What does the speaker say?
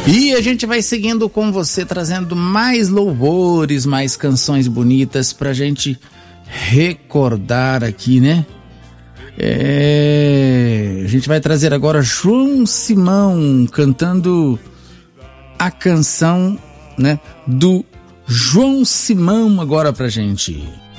E a gente vai seguindo com você, trazendo mais louvores, mais canções bonitas pra gente recordar aqui, né? A gente vai trazer agora João Simão cantando a canção, né, do João Simão agora pra gente.